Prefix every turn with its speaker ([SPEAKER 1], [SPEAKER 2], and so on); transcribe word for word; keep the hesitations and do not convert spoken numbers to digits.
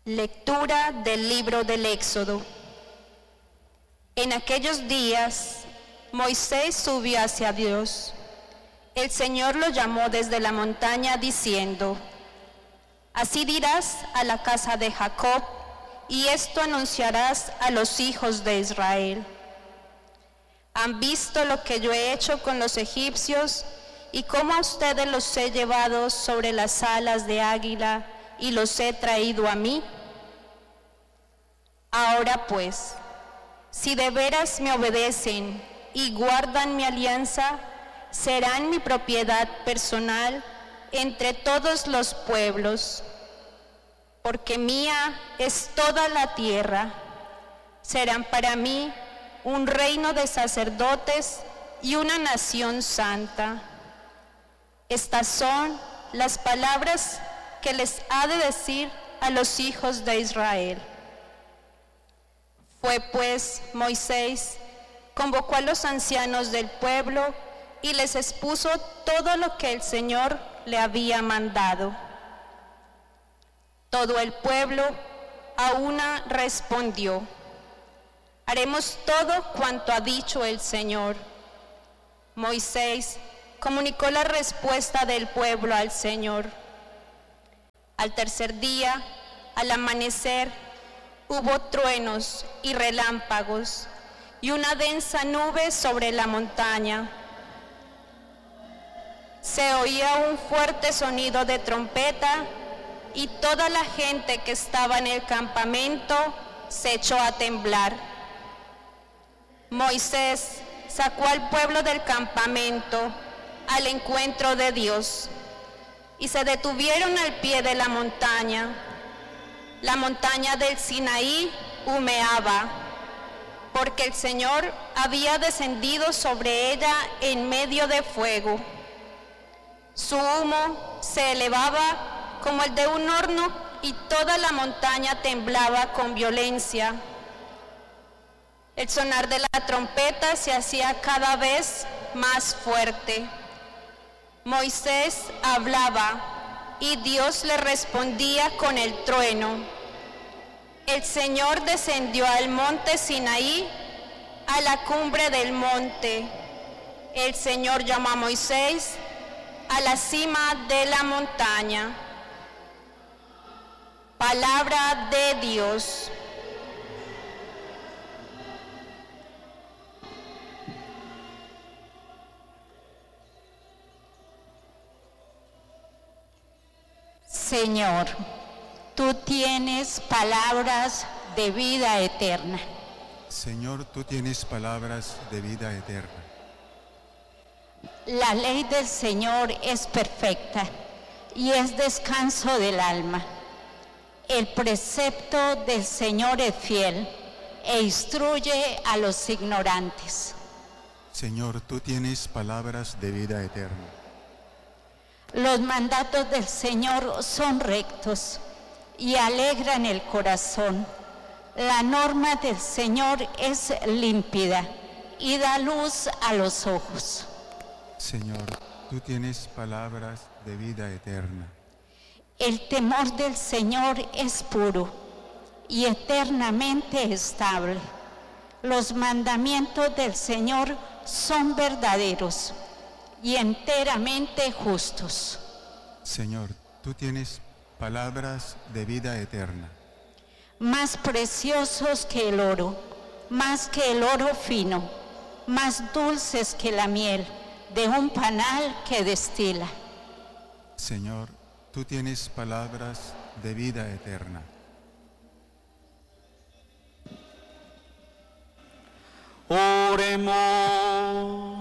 [SPEAKER 1] Lectura del libro del Éxodo. En aquellos días, Moisés subió hacia Dios. El Señor lo llamó desde la montaña diciendo: Así dirás a la casa de Jacob, y esto anunciarás a los hijos de Israel. Han visto lo que yo he hecho con los egipcios, y cómo a ustedes los he llevado sobre las alas de águila y los he traído a mí. Ahora pues, si de veras me obedecen y guardan mi alianza, serán mi propiedad personal entre todos los pueblos, porque mía es toda la tierra. Serán para mí un reino de sacerdotes y una nación santa. Estas son las palabras que les ha de decir a los hijos de Israel. Fue pues Moisés, convocó a los ancianos del pueblo y les expuso todo lo que el Señor le había mandado. Todo el pueblo a una respondió: haremos todo cuanto ha dicho el Señor. Moisés comunicó la respuesta del pueblo al Señor. Al tercer día, al amanecer, hubo truenos y relámpagos y una densa nube sobre la montaña. Se oía un fuerte sonido de trompeta y toda la gente que estaba en el campamento se echó a temblar. Moisés sacó al pueblo del campamento al encuentro de Dios y se detuvieron al pie de la montaña. La montaña del Sinaí humeaba, porque el Señor había descendido sobre ella en medio de fuego. Su humo se elevaba como el de un horno y toda la montaña temblaba con violencia. El sonar de la trompeta se hacía cada vez más fuerte. Moisés hablaba y Dios le respondía con el trueno. El Señor descendió al monte Sinaí, a la cumbre del monte. El Señor llamó a Moisés a la cima de la montaña. Palabra de Dios.
[SPEAKER 2] Señor, tú tienes palabras de vida eterna.
[SPEAKER 3] Señor, tú tienes palabras de vida eterna.
[SPEAKER 2] La ley del Señor es perfecta y es descanso del alma. El precepto del Señor es fiel e instruye a los ignorantes.
[SPEAKER 3] Señor, tú tienes palabras de vida eterna.
[SPEAKER 2] Los mandatos del Señor son rectos y alegran el corazón. La norma del Señor es límpida y da luz a los ojos.
[SPEAKER 3] Señor, tú tienes palabras de vida eterna.
[SPEAKER 2] El temor del Señor es puro y eternamente estable. Los mandamientos del Señor son verdaderos y enteramente justos.
[SPEAKER 3] Señor, tú tienes palabras de vida eterna.
[SPEAKER 2] Más preciosos que el oro, más que el oro fino, más dulces que la miel de un panal que destila.
[SPEAKER 3] Señor, tú tienes palabras de vida eterna.
[SPEAKER 4] Oremos.